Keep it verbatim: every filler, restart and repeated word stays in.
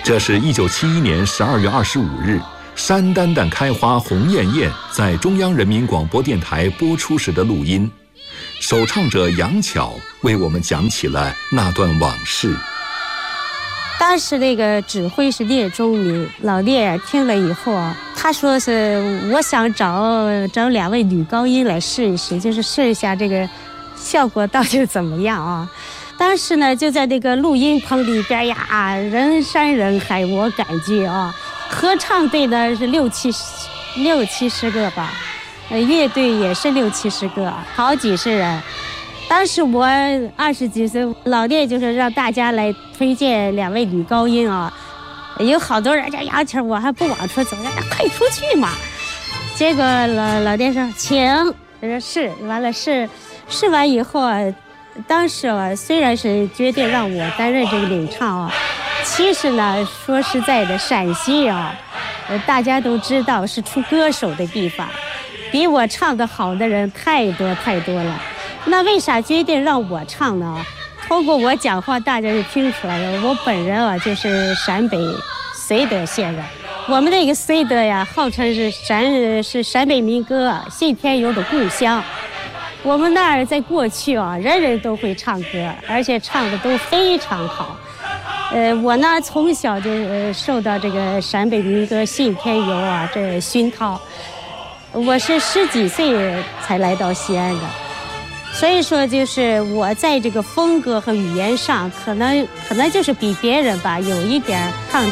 这是一九七一年十二月二十五日，山丹丹开花红艳艳在中央人民广播电台播出时的录音。首唱者杨巧为我们讲起了那段往事。 当时那个指挥是聂忠明，老聂听了以后啊，他说是我想找找两位女高音来试一试，就是试一下这个效果到底怎么样啊。当时呢，就在那个录音棚里边呀，人山人海，我感觉啊，合唱队呢是六七十六七十个吧，呃，乐队也是六七十个，好几十人。当时我二十几岁，老聂就是让大家来推荐两位女高音啊，有好多人叫杨巧，我还不往出走，让他快出去嘛。结果老老聂说请，他说是，完了试试完以后啊。当时啊，虽然是决定让我担任这个领唱啊，其实呢，说实在的，陕西啊，呃，大家都知道是出歌手的地方，比我唱得好的人太多太多了。那为啥决定让我唱呢？通过我讲话，大家就听出来了，我本人啊就是陕北绥德县人。我们那个绥德呀，号称是陕是陕北民歌信天游的故乡。我们那儿在过去啊，人人都会唱歌，而且唱的都非常好。呃，我呢从小就、呃、受到这个陕北民歌信天游啊这熏陶，我是十几岁才来到西安的，所以说就是我在这个风格和语言上，可能可能就是比别人吧有一点唱